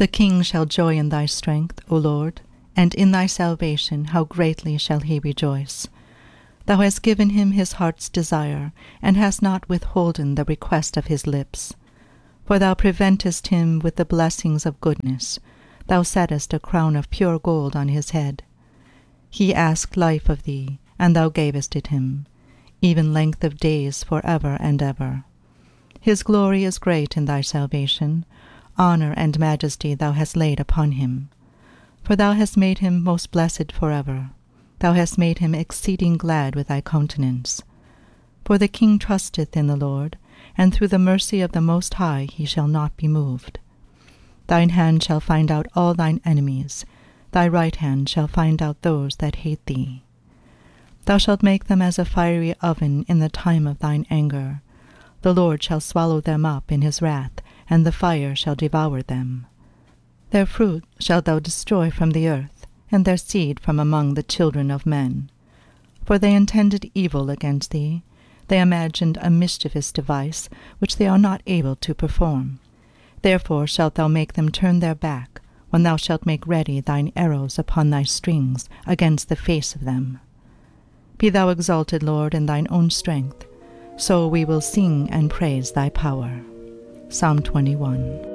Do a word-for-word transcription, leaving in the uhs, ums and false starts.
The king shall joy in thy strength, O Lord, and in thy salvation how greatly shall he rejoice. Thou hast given him his heart's desire, and hast not withholden the request of his lips. For thou preventest him with the blessings of goodness, thou settest a crown of pure gold on his head. He asked life of thee, and thou gavest it him, even length of days for ever and ever. His glory is great in thy salvation, honour and majesty thou hast laid upon him. For thou hast made him most blessed for ever. Thou hast made him exceeding glad with thy countenance. For the king trusteth in the Lord, and through the mercy of the Most High he shall not be moved. Thine hand shall find out all thine enemies, thy right hand shall find out those that hate thee. Thou shalt make them as a fiery oven in the time of thine anger. The Lord shall swallow them up in his wrath, and the fire shall devour them. Their fruit shalt thou destroy from the earth, and their seed from among the children of men. For they intended evil against thee, they imagined a mischievous device, which they are not able to perform. Therefore shalt thou make them turn their back, when thou shalt make ready thine arrows upon thy strings against the face of them. Be thou exalted, Lord, in thine own strength, so we will sing and praise thy power. Psalm twenty-one.